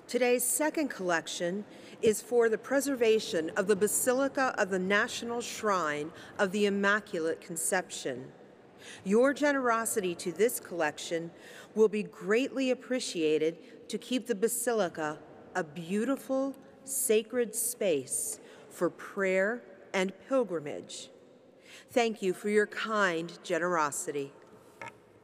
Today's second collection is for the preservation of the Basilica of the National Shrine of the Immaculate Conception. Your generosity to this collection will be greatly appreciated to keep the Basilica a beautiful, sacred space for prayer and pilgrimage. Thank you for your kind generosity.